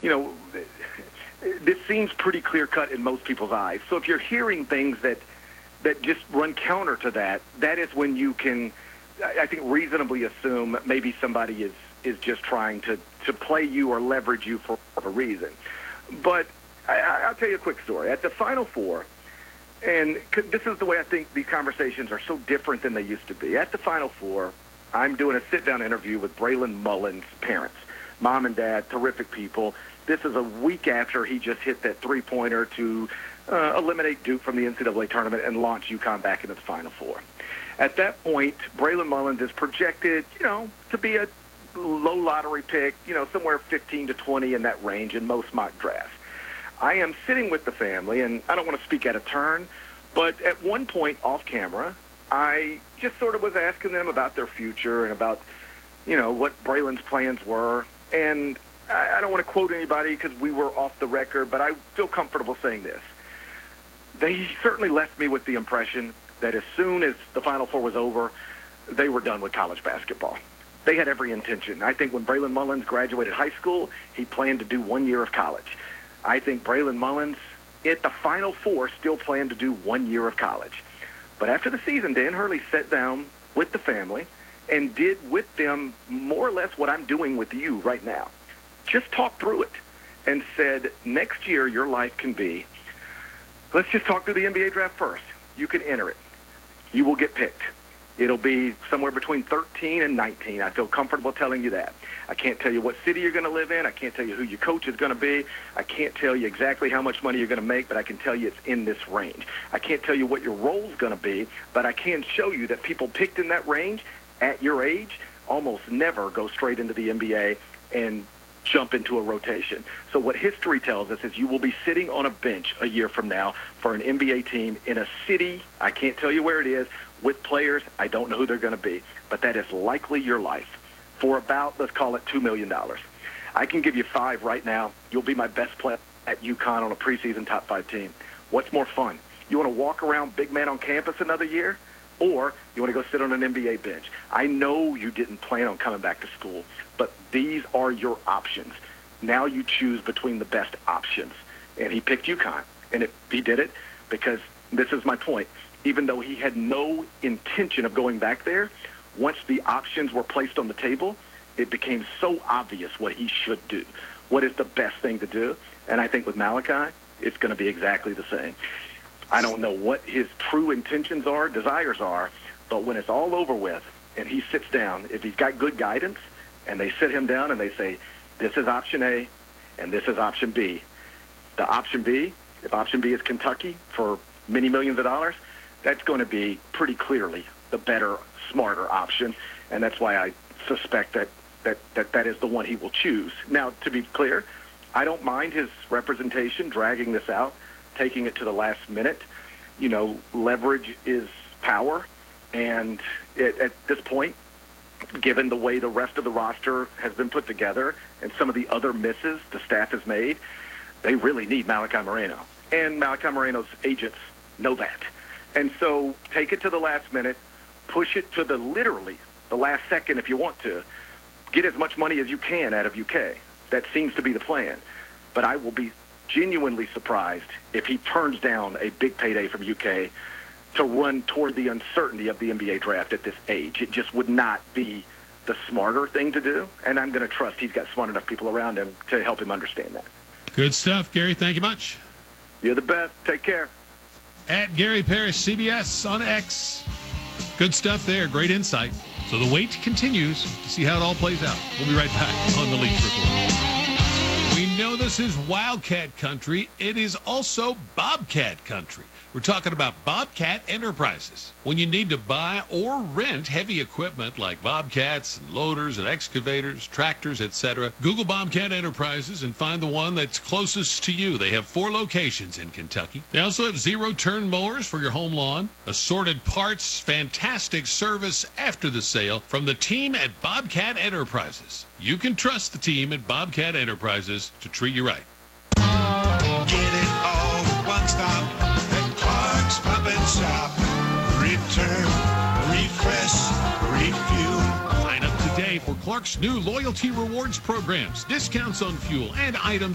this seems pretty clear-cut in most people's eyes. So if you're hearing things that just run counter to that, that is when you can, I think, reasonably assume maybe somebody is just trying to play you or leverage you for a reason. But I'll tell you a quick story. At the Final Four, and this is the way I think these conversations are so different than they used to be. At the Final Four, I'm doing a sit-down interview with Braylon Mullins' parents, mom and dad, terrific people. This is a week after he just hit that three-pointer to eliminate Duke from the NCAA tournament and launch UConn back into the Final Four. At that point, Braylon Mullins is projected, to be a low lottery pick, somewhere 15 to 20 in that range in most mock drafts. I am sitting with the family, and I don't want to speak out of turn, but at one point off camera, I just sort of was asking them about their future and about, what Braylon's plans were. And I don't want to quote anybody because we were off the record, but I feel comfortable saying this. They certainly left me with the impression that as soon as the Final Four was over, they were done with college basketball. They had every intention. I think when Braylon Mullins graduated high school, he planned to do 1 year of college. I think Braylon Mullins, at the Final Four, still planned to do 1 year of college. But after the season, Dan Hurley sat down with the family and did with them more or less what I'm doing with you right now. Just talked through it and said, next year your life can be, let's just talk through the NBA draft first. You can enter it. You will get picked. It'll be somewhere between 13 and 19. I feel comfortable telling you that. I can't tell you what city you're going to live in. I can't tell you who your coach is going to be. I can't tell you exactly how much money you're going to make, but I can tell you it's in this range. I can't tell you what your role's going to be, but I can show you that people picked in that range at your age almost never go straight into the NBA and jump into a rotation. So what history tells us is you will be sitting on a bench a year from now for an NBA team in a city, I can't tell you where it is, with players, I don't know who they're going to be, but that is likely your life for about, let's call it $2 million. I can give you 5 right now. You'll be my best player at UConn on a preseason top 5 team. What's more fun? You want to walk around big man on campus another year? Or you want to go sit on an NBA bench? I know you didn't plan on coming back to school, but these are your options. Now you choose between the best options. And he picked UConn. And he did it because this is my point. Even though he had no intention of going back there, once the options were placed on the table, it became so obvious what he should do. What is the best thing to do? And I think with Malachi, it's going to be exactly the same. I don't know what his true intentions are, desires are, but when it's all over with and he sits down, if he's got good guidance and they sit him down and they say, this is option A and this is option B. The option B, if option B is Kentucky for many millions of dollars, that's going to be pretty clearly the better, smarter option, and that's why I suspect that is the one he will choose. Now, to be clear, I don't mind his representation dragging this out, taking it to the last minute. Leverage is power, and at this point, given the way the rest of the roster has been put together and some of the other misses the staff has made, they really need Malachi Moreno. And Malachi Moreno's agents know that. And so take it to the last minute, push it to literally the last second if you want to. Get as much money as you can out of UK. That seems to be the plan. But I will be genuinely surprised if he turns down a big payday from UK to run toward the uncertainty of the NBA draft at this age. It just would not be the smarter thing to do, and I'm going to trust he's got smart enough people around him to help him understand that. Good stuff, Gary. Thank you much. You're the best. Take care. At Gary Parrish, CBS on X. Good stuff there. Great insight. So the wait continues to see how it all plays out. We'll be right back on the Leach Report. We know this is Wildcat country. It is also Bobcat country. We're talking about Bobcat Enterprises. When you need to buy or rent heavy equipment like bobcats and loaders and excavators, tractors, etc., Google Bobcat Enterprises and find the one that's closest to you. They have 4 locations in Kentucky. They also have zero-turn mowers for your home lawn, assorted parts, fantastic service after the sale from the team at Bobcat Enterprises. You can trust the team at Bobcat Enterprises to treat you right. Get it all one stop. Pump and Shop. Return, refresh, refuel. Sign up today for Clark's new loyalty rewards programs, discounts on fuel, and items